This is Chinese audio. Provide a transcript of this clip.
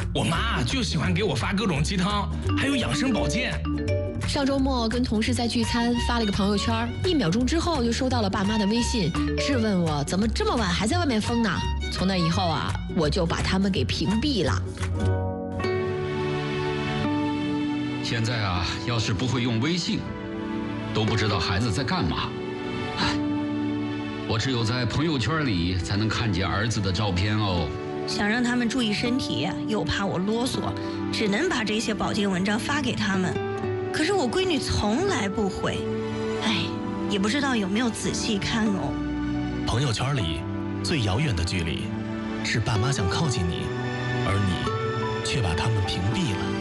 我妈就喜欢给我发各种鸡汤，还有养生保健。 上周末跟同事在聚餐，发了个朋友圈，1秒钟之后就收到了爸妈的微信，质问我怎么这么晚还在外面疯呢？从那以后啊，我就把他们给屏蔽了。 现在啊，要是不会用微信，都不知道孩子在干嘛。唉，我只有在朋友圈里才能看见儿子的照片哦。 想让他们注意身体，又怕我啰嗦，只能把这些保健文章发给他们。可是我闺女从来不回，唉，也不知道有没有仔细看哦。 朋友圈里最遥远的距离，是爸妈想靠近你，而你却把他们屏蔽了。